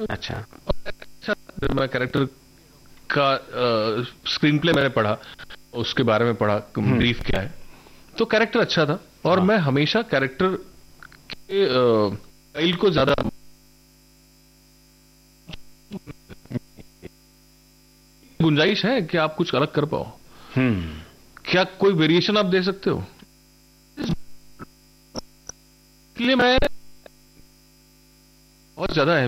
अच्छा। अच्छा, मैं कैरेक्टर का स्क्रीन प्ले मैंने पढ़ा, उसके बारे में पढ़ा, हम्म। ब्रीफ क्या है, तो कैरेक्टर अच्छा था। और हाँ। मैं हमेशा कैरेक्टर के स्टाइल को ज्यादा, गुंजाइश है कि आप कुछ अलग कर पाओ, हम्म। क्या कोई वेरिएशन आप दे सकते हो, इसलिए मैं बहुत ज्यादा